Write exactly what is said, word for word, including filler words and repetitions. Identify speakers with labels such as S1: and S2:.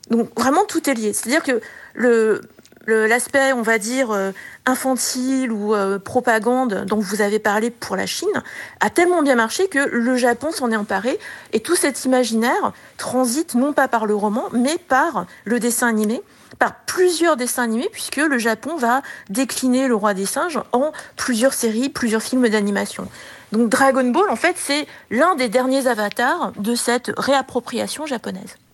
S1: Donc vraiment tout est lié. C'est-à-dire que le, le- l'aspect, on va dire, euh, infantile ou euh, propagande dont vous avez parlé pour la Chine a tellement bien marché que le Japon s'en est emparé et tout cet imaginaire transite non pas par le roman, mais par le dessin animé, par plusieurs dessins animés, puisque le Japon va décliner le roi des singes en plusieurs séries, plusieurs films d'animation. Donc Dragon Ball, en fait, c'est l'un des derniers avatars de cette réappropriation japonaise.